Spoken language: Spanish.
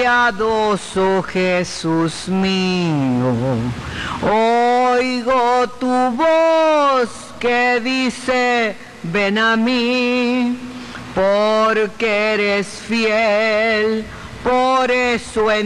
piadoso Jesús mío, oigo tu voz que dice, ven a mí, porque eres fiel, por eso en